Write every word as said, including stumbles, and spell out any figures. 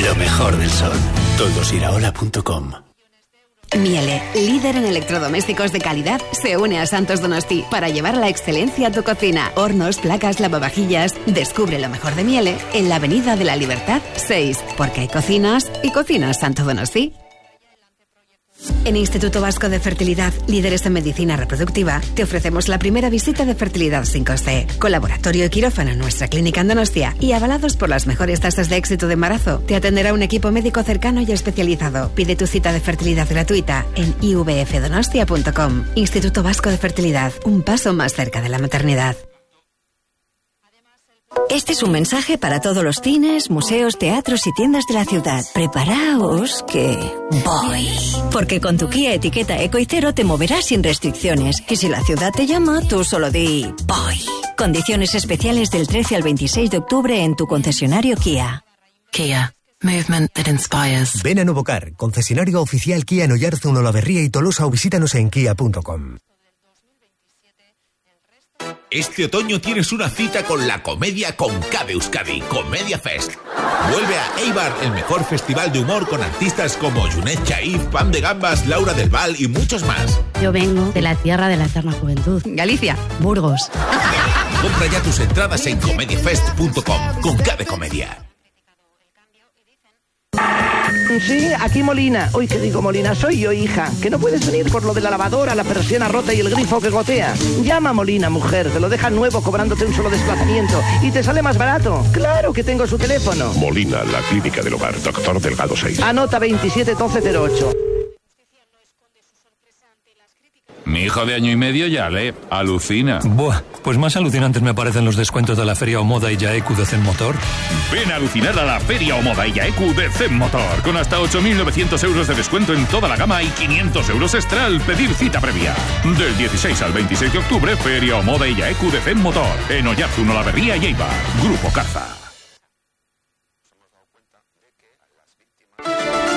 Lo mejor del sol. toldosiraola punto com. Miele, líder en electrodomésticos de calidad, se une a Santos Donosti para llevar la excelencia a tu cocina. Hornos, placas, lavavajillas. Descubre lo mejor de Miele en la Avenida de la Libertad seis, porque hay cocinas y cocinas Santos Donosti. En Instituto Vasco de Fertilidad, líderes en medicina reproductiva, te ofrecemos la primera visita de fertilidad sin coste, con laboratorio y quirófano en nuestra clínica en Donostia y avalados por las mejores tasas de éxito de embarazo. Te atenderá un equipo médico cercano y especializado. Pide tu cita de fertilidad gratuita en i v f donostia punto com. Instituto Vasco de Fertilidad, un paso más cerca de la maternidad. Este es un mensaje para todos los cines, museos, teatros y tiendas de la ciudad. Preparaos que voy. Porque con tu Kia etiqueta Eco y Cero te moverás sin restricciones. Y si la ciudad te llama, tú solo di voy. Condiciones especiales del trece al veintiséis de octubre en tu concesionario Kia. Kia. Movement that inspires. Ven a Novocar, concesionario oficial Kia en Oyarzun, Olavarría y Tolosa, o visítanos en kia punto com. Este otoño tienes una cita con la comedia con Cabe Euskadi, Comedia Fest. Vuelve a Eibar, el mejor festival de humor con artistas como Junet Chaif, Pam de Gambas, Laura del Val y muchos más. Yo vengo de la tierra de la eterna juventud. Galicia. Burgos. Compra ya tus entradas en comediafest punto com con Cabe Comedia. Sí, aquí Molina. Uy, ¿qué digo Molina? Soy yo, hija. Que no puedes venir por lo de la lavadora, la persiana rota y el grifo que gotea. Llama a Molina, mujer. Te lo deja nuevo cobrándote un solo desplazamiento. Y te sale más barato. Claro que tengo su teléfono. Molina, la clínica del hogar. Doctor Delgado seis. Anota veintisiete doce cero ocho. Mi hijo de año y medio ya lee. Alucina. Buah, pues más alucinantes me parecen los descuentos de la Feria Omoda y Yaeku de Zen Motor. Ven a alucinar a la Feria Omoda y Yaeku de Zen Motor. Con hasta ocho mil novecientos euros de descuento en toda la gama y quinientos euros extra al pedir cita previa. Del dieciséis al veintiséis de octubre, Feria Omoda y Yaeku de Zen Motor. En Oyarzun, Olavarría y Eibar. Grupo Carza.